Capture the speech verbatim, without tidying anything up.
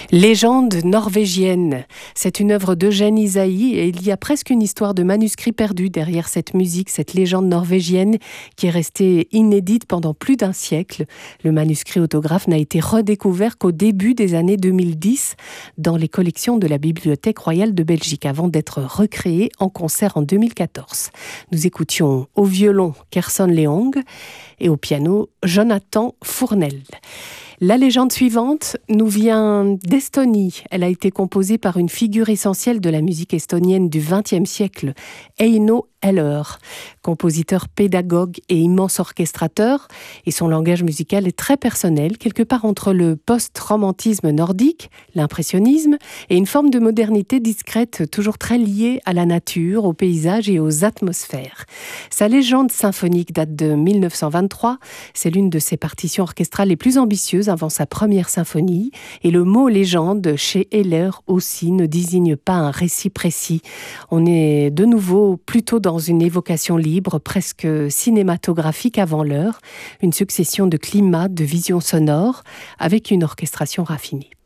Légende norvégienne, c'est une œuvre d'Eugène Ysaÿe et il y a presque une histoire de manuscrit perdu derrière cette musique, cette légende norvégienne qui est restée inédite pendant plus d'un siècle. Le manuscrit autographe n'a été redécouvert qu'au début des années deux mille dix dans les collections de la Bibliothèque royale de Belgique avant d'être recréé en concert en deux mille quatorze. Nous écoutions au violon Kerson Leong et au piano Jonathan Fournel. La légende suivante nous vient d'Estonie. Elle a été composée par une figure essentielle de la musique estonienne du vingtième siècle, Eino Eller, compositeur, pédagogue et immense orchestrateur. Et son langage musical est très personnel, quelque part entre le post-romantisme nordique, l'impressionnisme, et une forme de modernité discrète, toujours très liée à la nature, au paysage et aux atmosphères. Sa légende symphonique date de mille neuf cent vingt-trois. C'est l'une de ses partitions orchestrales les plus ambitieuses avant sa première symphonie. Et le mot légende, chez Eller aussi, ne désigne pas un récit précis. On est de nouveau plutôt dans une évocation libre, presque cinématographique avant l'heure, une succession de climats, de visions sonores, avec une orchestration raffinée.